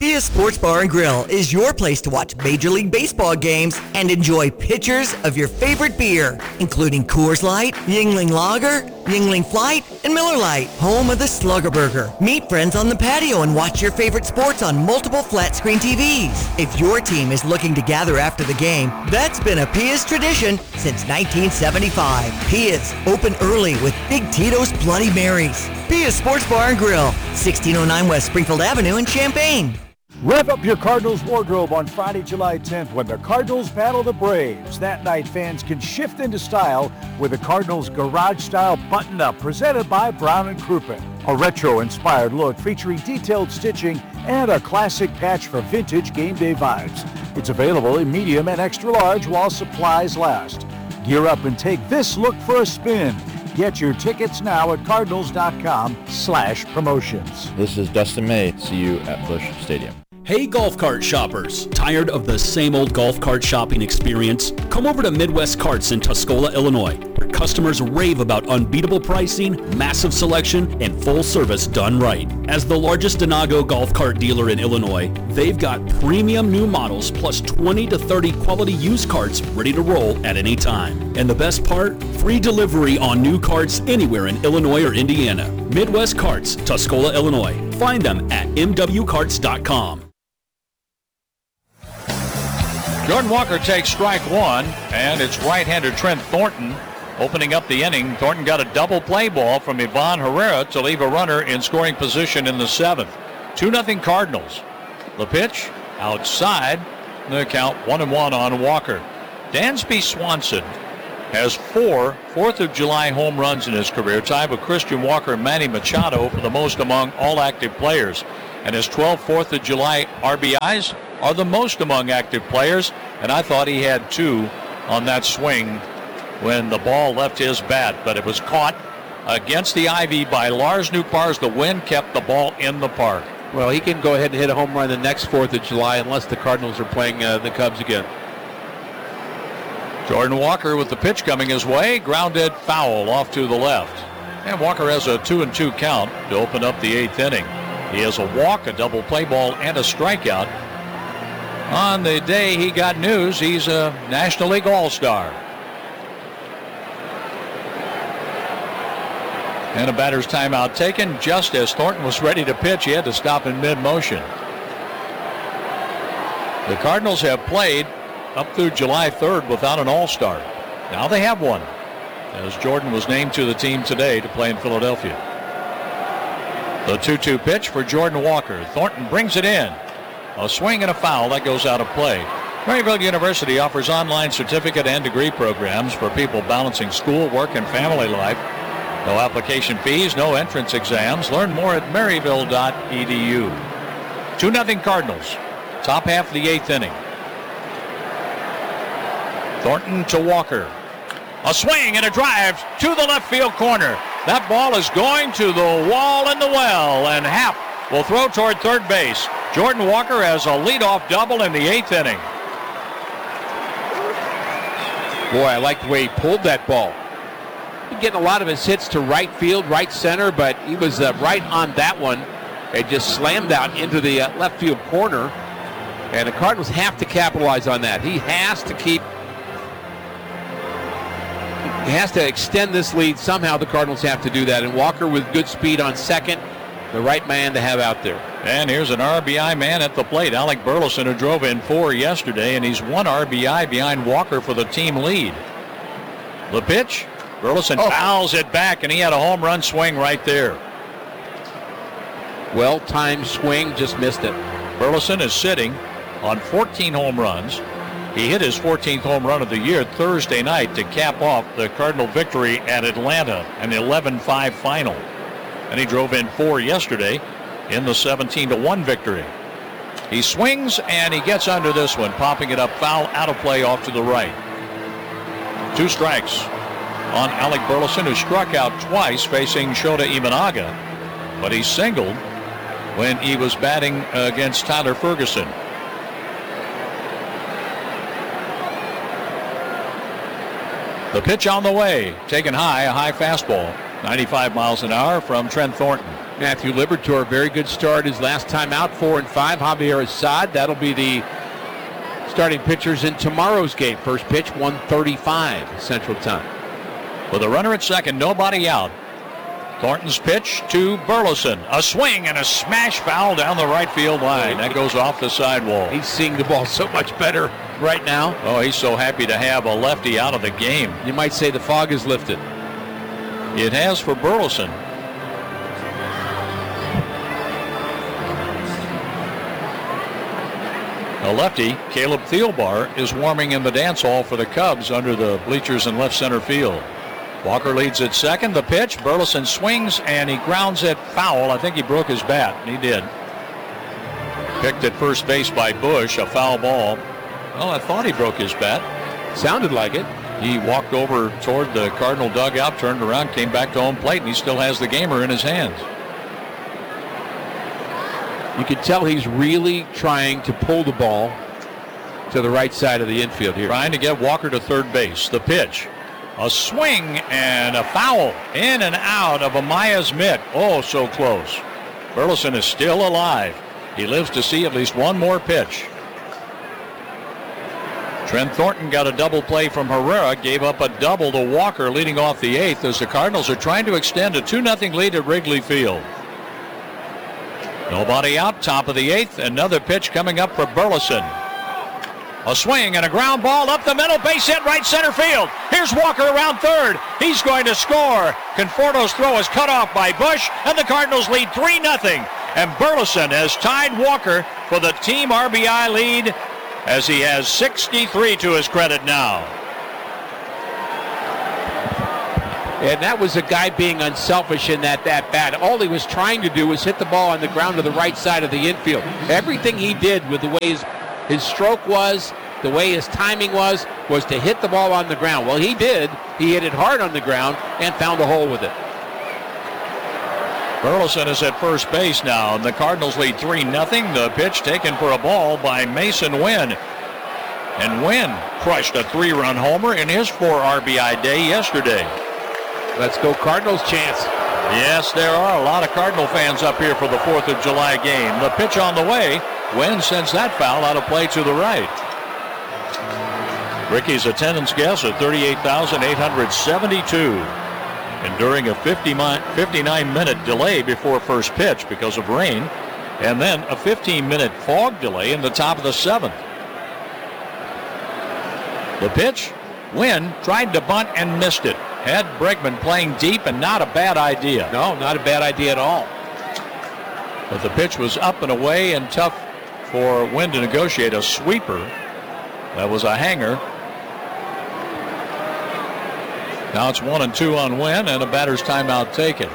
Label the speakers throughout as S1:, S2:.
S1: Pia Sports Bar and Grill is your place to watch Major League Baseball games and enjoy pitchers of your favorite beer, including Coors Light, Yuengling Lager, Yuengling Flight, and Miller Lite, home of the Slugger Burger. Meet friends on the patio and watch your favorite sports on multiple flat-screen TVs. If your team is looking to gather after the game, that's been a Pia's tradition since 1975. Pia's, open early with Big Tito's Bloody Marys. Pia's Sports Bar and Grill, 1609 West Springfield Avenue in Champaign.
S2: Rev up your Cardinals wardrobe on Friday, July 10th when the Cardinals battle the Braves. That night, fans can shift into style with the Cardinals garage-style button-up presented by Brown & Crouppen. A retro-inspired look featuring detailed stitching and a classic patch for vintage game day vibes. It's available in medium and extra large while supplies last. Gear up and take this look for a spin. Get your tickets now at cardinals.com/promotions.
S3: This is Dustin May. See you at Busch Stadium.
S4: Hey golf cart shoppers, tired of the same old golf cart shopping experience? Come over to Midwest Carts in Tuscola, Illinois, where customers rave about unbeatable pricing, massive selection, and full service done right. As the largest Denago golf cart dealer in Illinois, they've got premium new models plus 20 to 30 quality used carts ready to roll at any time. And the best part? Free delivery on new carts anywhere in Illinois or Indiana. Midwest Carts, Tuscola, Illinois. Find them at mwcarts.com.
S5: Jordan Walker takes strike one, and it's right-hander Trent Thornton opening up the inning. Thornton got a double play ball from Ivan Herrera to leave a runner in scoring position in the seventh. 2-0 Cardinals. The pitch outside. The count 1-1 on Walker. Dansby Swanson has 4 4th of July home runs in his career, tied with Christian Walker and Manny Machado for the most among all active players. And his 12 4th of July RBIs are the most among active players, and I thought he had 2 on that swing when the ball left his bat, but it was caught against the ivy by Lars Nootbaars. The wind kept the ball in the park.
S6: Well, he can go ahead and hit a home run the next 4th of July unless the Cardinals are playing the Cubs again.
S5: Jordan Walker with the pitch coming his way, grounded foul off to the left. And Walker has a 2-2 count to open up the 8th inning. He has a walk, a double play ball, and a strikeout. On the day he got news, he's a National League All-Star. And a batter's timeout taken just as Thornton was ready to pitch. He had to stop in mid-motion. The Cardinals have played up through July 3rd without an All-Star. Now they have one, as Jordan was named to the team today to play in Philadelphia. The 2-2 pitch for Jordan Walker. Thornton brings it in. A swing and a foul. That goes out of play. Maryville University offers online certificate and degree programs for people balancing school, work, and family life. No application fees, no entrance exams. Learn more at maryville.edu. 2-0 Cardinals. Top half of the 8th inning. Thornton to Walker. A swing and a drive to the left field corner. That ball is going to the wall and the well, and Happ will throw toward third base. Jordan Walker has a leadoff double in the 8th inning.
S6: Boy, I like the way he pulled that ball. He's getting a lot of his hits to right field, right center, but he was right on that one. It just slammed out into the left field corner, and the Cardinals have to capitalize on that. He has to extend this lead. Somehow the Cardinals have to do that, and Walker with good speed on second, the right man to have out there.
S5: And here's an RBI man at the plate, Alec Burleson, who drove in 4 yesterday, and he's 1 RBI behind Walker for the team lead. The pitch, Burleson fouls it back, and he had a home run swing right there.
S6: Well-timed swing, just missed it.
S5: Burleson is sitting on 14 home runs. He hit his 14th home run of the year Thursday night to cap off the Cardinal victory at Atlanta, an 11-5 final. And he drove in 4 yesterday in the 17-1 victory. He swings and he gets under this one, popping it up foul, out of play, off to the right. 2 strikes on Alec Burleson, who struck out twice facing Shota Imanaga, but he singled when he was batting against Tyler Ferguson. The pitch on the way, taken high, a high fastball, 95 miles an hour from Trent Thornton.
S6: Matthew Liberatore, very good start his last time out, 4-5. Javier Assad, that'll be the starting pitchers in tomorrow's game. First pitch, 1:35 Central Time.
S5: With a runner at second, nobody out. Thornton's pitch to Burleson. A swing and a smash foul down the right field line. That goes off the sidewall.
S6: He's seeing the ball so much better right now.
S5: Oh, he's so happy to have a lefty out of the game.
S6: You might say the fog is lifted.
S5: It has for Burleson. A lefty, Caleb Thielbar, is warming in the dance hall for the Cubs under the bleachers in left center field. Walker leads at second. The pitch, Burleson swings and he grounds it foul. I think he broke his bat, and he did. Picked at first base by Bush, a foul ball. Well, I thought he broke his bat.
S6: Sounded like it.
S5: He walked over toward the Cardinal dugout, turned around, came back to home plate, and he still has the gamer in his hands.
S6: You can tell he's really trying to pull the ball to the right side of the infield here.
S5: Trying to get Walker to third base. The pitch. A swing and a foul in and out of Amaya's mitt. Oh, so close. Burleson is still alive. He lives to see at least one more pitch. Trent Thornton got a double play from Herrera, gave up a double to Walker leading off the eighth as the Cardinals are trying to extend a 2-0 lead at Wrigley Field. Nobody out, top of the eighth. Another pitch coming up for Burleson. A swing and a ground ball up the middle, base hit right center field. Here's Walker around third. He's going to score. Conforto's throw is cut off by Bush, and the Cardinals lead 3-0. And Burleson has tied Walker for the team RBI lead as he has 63 to his credit now.
S6: And that was a guy being unselfish in that bat. All he was trying to do was hit the ball on the ground to the right side of the infield. Everything he did with the way his stroke was, the way his timing was to hit the ball on the ground. Well, he did. He hit it hard on the ground and found a hole with it.
S5: Burleson is at first base now, and the Cardinals lead 3-0. The pitch taken for a ball by Mason Wynn. And Wynn crushed a 3-run homer in his 4 RBI day yesterday.
S6: Let's go Cardinals chance.
S5: Yes, there are a lot of Cardinal fans up here for the 4th of July game. The pitch on the way. Wynn sends that foul out of play to the right. Ricky's attendance guess at 38,872. Enduring a 59-minute delay before first pitch because of rain, and then a 15-minute fog delay in the top of the 7th. The pitch, Wynn tried to bunt and missed it. Had Bregman playing deep, and not a bad idea.
S6: No, not a bad idea at all.
S5: But the pitch was up and away and tough for Wynn to negotiate. A sweeper. That was a hanger. Now it's 1-2 on Wynn and a batter's timeout taken.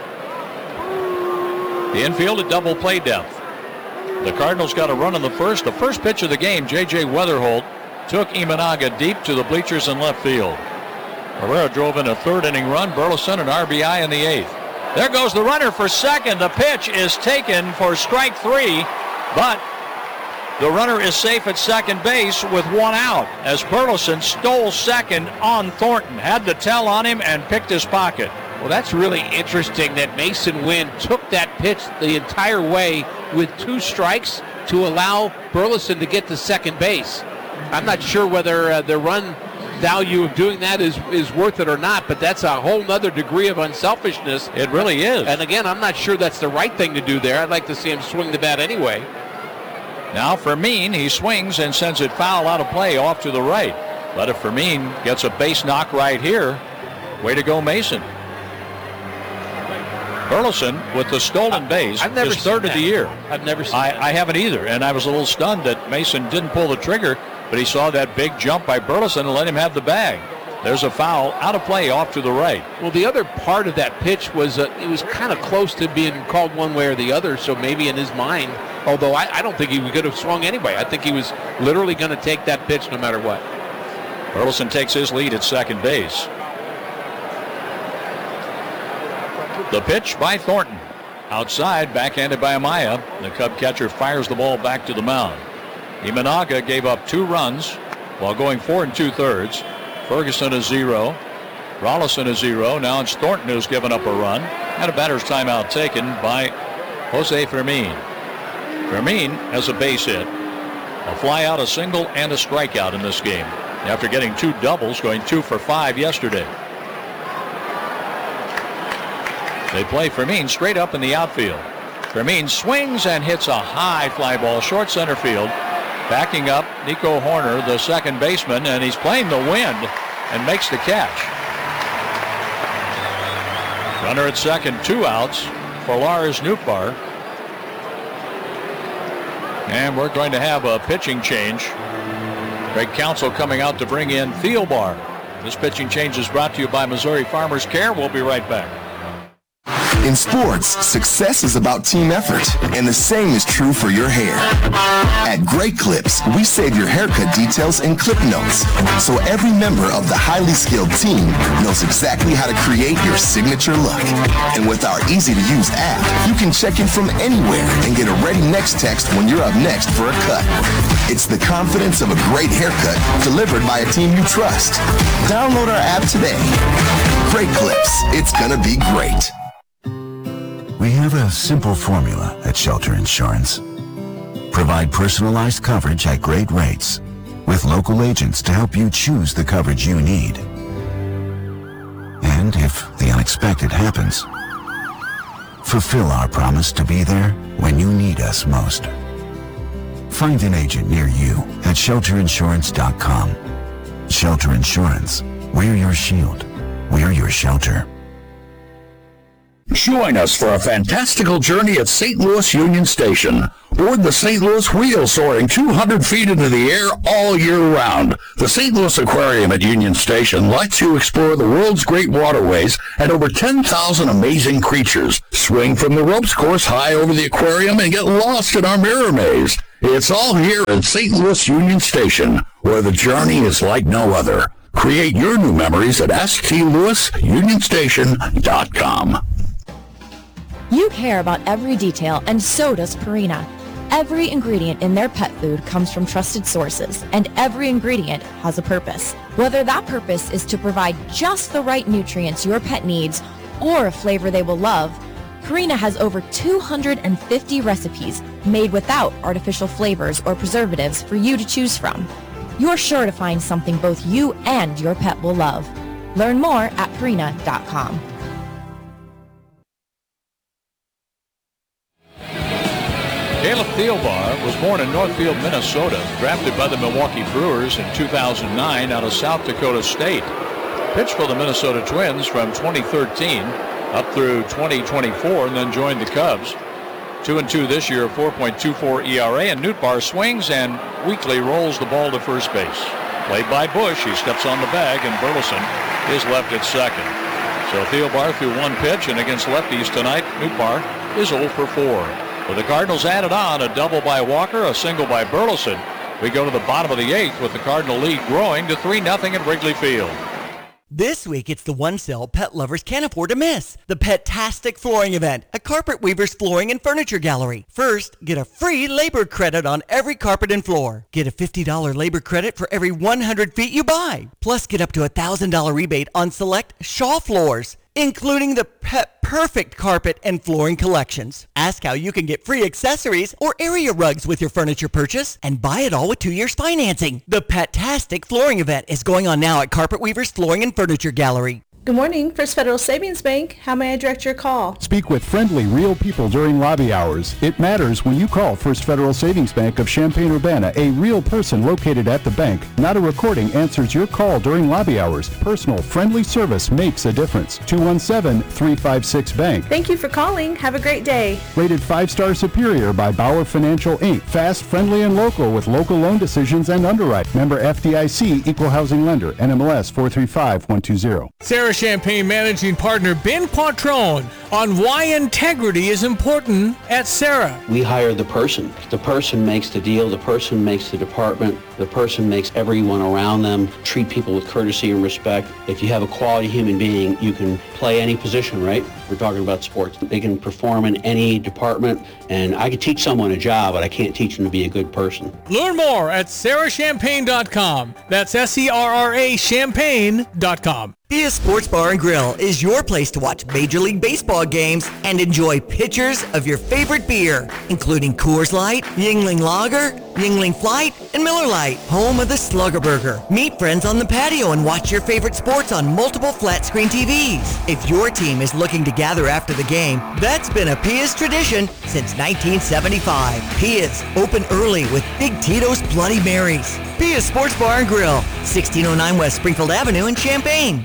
S5: The infield at double play depth. The Cardinals got a run in the first. The first pitch of the game, J.J. Weatherholt took Imanaga deep to the bleachers in left field. Herrera drove in a third-inning run. Burleson an RBI in the 8th. There goes the runner for second. The pitch is taken for strike 3, but the runner is safe at second base with 1 out as Burleson stole second on Thornton. Had the tell on him and picked his pocket.
S6: Well, that's really interesting that Mason Wynn took that pitch the entire way with 2 strikes to allow Burleson to get to second base. I'm not sure whether the run value of doing that is worth it or not, but that's a whole nother degree of unselfishness.
S5: It really is.
S6: And again, I'm not sure that's the right thing to do there. I'd like to see him swing the bat anyway.
S5: Now Fermin, he swings and sends it foul out of play off to the right. But if Fermin gets a base knock right here, way to go Mason. Burleson with the stolen base is third of the year.
S6: I've never seen that.
S5: I haven't either, and I was a little stunned that Mason didn't pull the trigger, but he saw that big jump by Burleson and let him have the bag. There's a foul out of play off to the right.
S6: Well, the other part of that pitch was it was kind of close to being called one way or the other, so maybe in his mind, although I don't think he could have swung anyway. I think he was literally going to take that pitch no matter what.
S5: Burleson takes his lead at second base. The pitch by Thornton. Outside, backhanded by Amaya. The Cub catcher fires the ball back to the mound. Imanaga gave up 2 runs while going 4 2/3. Ferguson a 0. Rollison is 0. Now it's Thornton who's given up a run. And a batter's timeout taken by Jose Fermin. Fermin has a base hit, a fly out, a single, and a strikeout in this game after getting 2 doubles, going 2 for 5 yesterday. They play Fermin straight up in the outfield. Fermin swings and hits a high fly ball short center field. Backing up, Nico Horner, the second baseman, and he's playing the wind and makes the catch. Runner at second, 2 outs for Lars Nootbaar. And we're going to have a pitching change. Craig Counsell coming out to bring in Thielbar. This pitching change is brought to you by Missouri Farmers Care. We'll be right back.
S7: In sports, success is about team effort, and the same is true for your hair. At Great Clips, we save your haircut details in clip notes, so every member of the highly skilled team knows exactly how to create your signature look. And with our easy-to-use app, you can check in from anywhere and get a ready next text when you're up next for a cut. It's the confidence of a great haircut delivered by a team you trust. Download our app today. Great Clips, it's gonna be great.
S8: We have a simple formula at Shelter Insurance. Provide personalized coverage at great rates with local agents to help you choose the coverage you need. And if the unexpected happens, fulfill our promise to be there when you need us most. Find an agent near you at shelterinsurance.com. Shelter Insurance. We're your shield. We're your shelter.
S9: Join us for a fantastical journey at St. Louis Union Station. Board the St. Louis Wheel soaring 200 feet into the air all year round. The St. Louis Aquarium at Union Station lets you explore the world's great waterways and over 10,000 amazing creatures. Swing from the ropes course high over the aquarium and get lost in our mirror maze. It's all here at St. Louis Union Station, where the journey is like no other. Create your new memories at stlouisunionstation.com.
S10: You care about every detail, and so does Purina. Every ingredient in their pet food comes from trusted sources, and every ingredient has a purpose. Whether that purpose is to provide just the right nutrients your pet needs or a flavor they will love, Purina has over 250 recipes made without artificial flavors or preservatives for you to choose from. You're sure to find something both you and your pet will love. Learn more at Purina.com.
S5: Caleb Thielbar was born in Northfield, Minnesota, drafted by the Milwaukee Brewers in 2009 out of South Dakota State. Pitched for the Minnesota Twins from 2013 up through 2024 and then joined the Cubs. 2-2 this year, 4.24 ERA, and Nootbaar swings and weakly rolls the ball to first base. Played by Bush, he steps on the bag, and Burleson is left at second. So Thielbar threw 1 pitch, and against lefties tonight, Nootbaar is 0 for 4. With the Cardinals added on, a double by Walker, a single by Burleson. We go to the bottom of the 8th with the Cardinal lead growing to 3-0 at Wrigley Field.
S1: This week, it's the one sale pet lovers can't afford to miss. The Pet-tastic Flooring Event at Carpet Weavers Flooring and Furniture Gallery. First, get a free labor credit on every carpet and floor. Get a $50 labor credit for every 100 feet you buy. Plus, get up to a $1,000 rebate on select Shaw floors, including the Pet Perfect carpet and flooring collections. Ask how you can get free accessories or area rugs with your furniture purchase and buy it all with 2 years financing. The Pet-tastic Flooring Event is going on now at Carpet Weavers Flooring and Furniture Gallery.
S11: Good morning, First Federal Savings Bank. How may I direct your call?
S2: Speak with friendly, real people during lobby hours. It matters when you call First Federal Savings Bank of Champaign-Urbana. A real person located at the bank, not a recording, answers your call during lobby hours. Personal, friendly service makes a difference. 217-356-BANK.
S11: Thank you for calling. Have a great day.
S2: Rated 5-star superior by Bauer Financial, Inc. Fast, friendly, and local with local loan decisions and underwrite. Member FDIC, Equal Housing Lender, NMLS 435120.
S12: Sarah Champagne Managing Partner Ben Quattrone on why integrity is important at Sarah.
S13: We hire the person. The person makes the deal. The person makes the department. The person makes everyone around them treat people with courtesy and respect. If you have a quality human being, you can play any position, right? We're talking about sports. They can perform in any department, and I could teach someone a job, but I can't teach them to be a good person.
S12: Learn more at sarahchampagne.com. That's SERRA Champagne.com.
S1: Pia Sports Bar and Grill is your place to watch Major League Baseball games and enjoy pitchers of your favorite beer, including Coors Light, Yuengling Lager, Yuengling Flight, and Miller Lite, home of the Slugger Burger. Meet friends on the patio and watch your favorite sports on multiple flat-screen TVs. If your team is looking to gather after the game, that's been a Pia's tradition since 1975. Pia's, open early with Big Tito's Bloody Marys. Pia's Sports Bar and Grill, 1609 West Springfield Avenue in Champaign.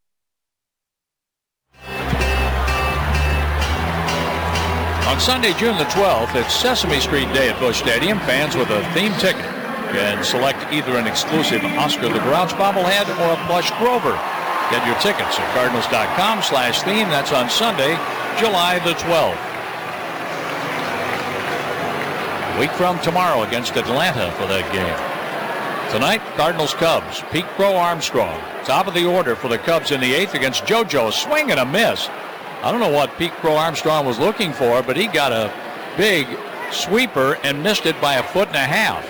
S5: On Sunday, June the 12th, it's Sesame Street Day at Busch Stadium. Fans with a theme ticket can select either an exclusive Oscar the Grouch bobblehead or a plush Grover. Get your tickets at cardinals.com/theme. That's on Sunday, July the 12th. A week from tomorrow against Atlanta for that game. Tonight, Cardinals-Cubs. Pete Crow Armstrong, top of the order for the Cubs in the 8th against JoJo. A swing and a miss. I don't know what Pete Crow Armstrong was looking for, but he got a big sweeper and missed it by 1.5 feet.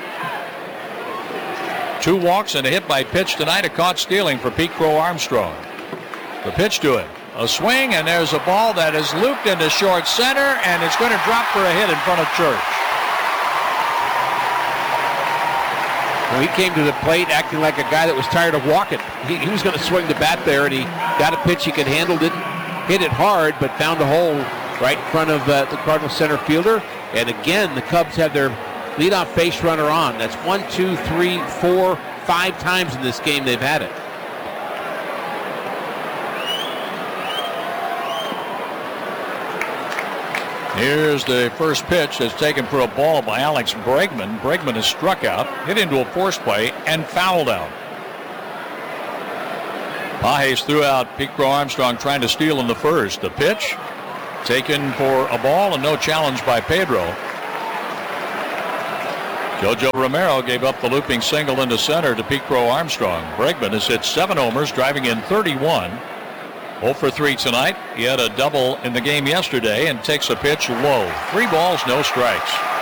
S5: 2 walks and a hit by pitch tonight. A caught stealing for Pete Crow Armstrong. The pitch to it. A swing, and there's a ball that is looped into short center, and it's going to drop for a hit in front of Church.
S6: Well, he came to the plate acting like a guy that was tired of walking. He was going to swing the bat there, and he got a pitch he could handle. Didn't hit it hard, but found a hole right in front of the Cardinals center fielder. And again, the Cubs have their leadoff base runner on. That's 1, 2, 3, 4, 5 times in this game they've had it.
S5: Here's the first pitch that's taken for a ball by Alex Bregman. Bregman is struck out, hit into a force play, and fouled out. Pages threw out Pete Crow Armstrong trying to steal in the first. The pitch taken for a ball and no challenge by Pedro. JoJo Romero gave up the looping single into center to Pete Crow Armstrong. Bregman has hit 7 homers, driving in 31. 0 for 3 tonight. He had a double in the game yesterday and takes a pitch low. 3 balls, no strikes.